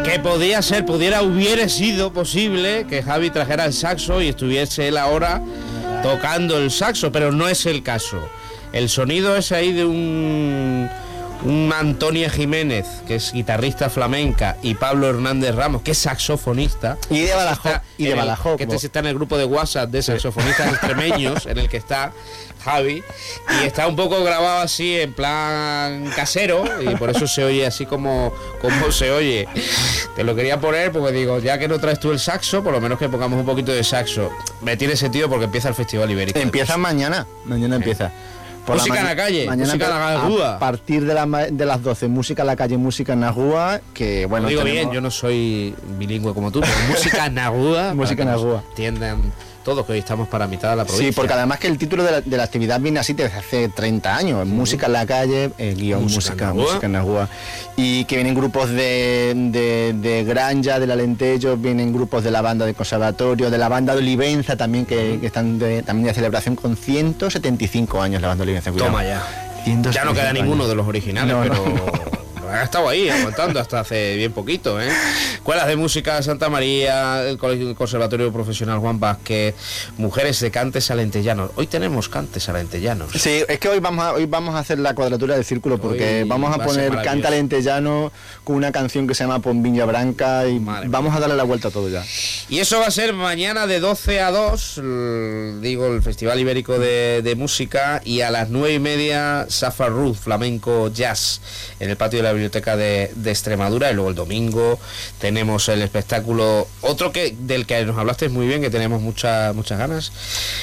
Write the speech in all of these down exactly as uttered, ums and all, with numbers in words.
Que podía ser, pudiera, hubiera sido posible que Javi trajera el saxo y estuviese él ahora tocando el saxo, pero no es el caso. El sonido es ahí de un... un Antonia Jiménez, que es guitarrista flamenca, y Pablo Hernández Ramos, que es saxofonista. Y de Badajoz. Y de Badajoz. Que este está en el grupo de WhatsApp de saxofonistas extremeños, en el que está Javi, y está un poco grabado así en plan casero, y por eso se oye así como, como se oye. Te lo quería poner porque digo, ya que no traes tú el saxo, por lo menos que pongamos un poquito de saxo. Me tiene sentido porque empieza el Festival Ibérico. Empieza mañana, mañana empieza. Por música la en la calle, música en la Rúa. A partir de, la, de las doce, música en la calle, música en la Rúa, que bueno... Lo digo tenemos... bien, yo no soy bilingüe como tú, pero música en la Rúa... música en la Rúa. Entiendan todos que hoy estamos para mitad de la provincia. Sí, porque además que el título de la, de la actividad viene así desde hace treinta años, uh-huh. Música en la calle, eh, guión, música, música, música en la Rúa. Y que vienen grupos de, de, de Granja, del Alentejo, vienen grupos de la banda de conservatorio, de la banda de Olivenza también, que, uh-huh. que están de, también de celebración con ciento setenta y cinco años la banda de Olivenza. Toma ya. Ya no queda ninguno de los originales, no, pero... No. Ha estado ahí aguantando hasta hace bien poquito, ¿eh? Escuelas de Música de Santa María, el Conservatorio Profesional Juan Vázquez, Mujeres de Cantes Alentellanos. Hoy tenemos cantes alentellanos. Sí, es que hoy vamos a, hoy vamos a hacer la cuadratura del círculo, porque hoy vamos a poner a cante alentellano con una canción que se llama Pombiña Branca y Madre vamos mía. a darle la vuelta a todo ya. Y eso va a ser mañana de doce a dos, el, digo, el Festival Ibérico de, de Música, y a las nueve y media Safar Ruth, Flamenco Jazz, en el patio de la Biblioteca de, de Extremadura. Y luego el domingo tenemos el espectáculo, otro que del que nos hablaste muy bien, que tenemos muchas muchas ganas.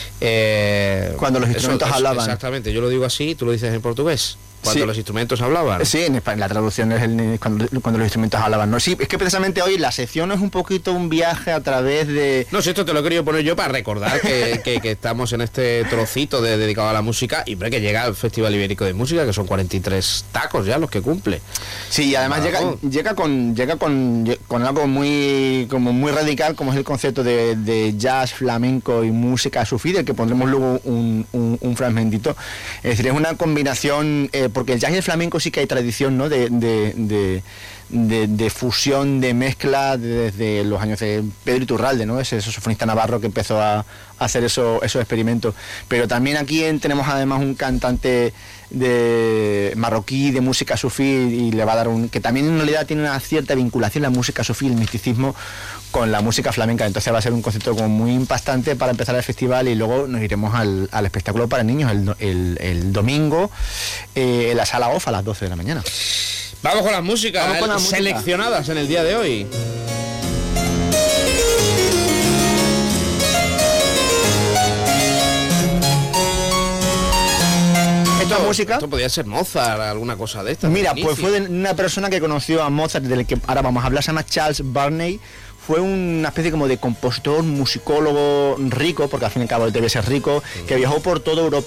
Eh, Cuando los instrumentos eso, hablaban. Exactamente, yo lo digo así, tú lo dices en portugués. Cuando sí. los instrumentos hablaban. Sí, en España, la traducción es el, cuando, cuando los instrumentos hablaban. No, sí, es que precisamente hoy la sección es un poquito un viaje a través de... No, si esto te lo he querido poner yo para recordar que, que, que estamos en este trocito de, dedicado a la música, y hombre, que llega el Festival Ibérico de Música, que son cuarenta y tres tacos ya los que cumple. Sí, y además llega, llega con llega con, con algo muy como muy radical, como es el concepto de, de jazz, flamenco y música sufí, del que pondremos luego un, un, un fragmentito. Es decir, es una combinación... Eh, porque el jazz y el flamenco sí que hay tradición, ¿no? de, de, de, de, de fusión, de mezcla desde los años de Pedro Iturralde, ¿no? Ese saxofonista navarro que empezó a, a hacer eso, esos experimentos. Pero también aquí tenemos además un cantante de marroquí de música sufí, y le va a dar un... que también en realidad tiene una cierta vinculación la música sufí, el misticismo, con la música flamenca. Entonces va a ser un concepto como muy impactante para empezar el festival, y luego nos iremos al, al espectáculo para niños el, el, el domingo eh, en la sala O F a las doce de la mañana. Vamos con las músicas Vamos con eh, la seleccionadas música en el día de hoy. Esta música, esto podría ser Mozart, alguna cosa de esta. Mira, pues fue de una persona que conoció a Mozart, del que ahora vamos a hablar, se llama Charles Burney. Fue una especie como de compositor, musicólogo rico, porque al fin y al cabo debe ser rico, que viajó por toda Europa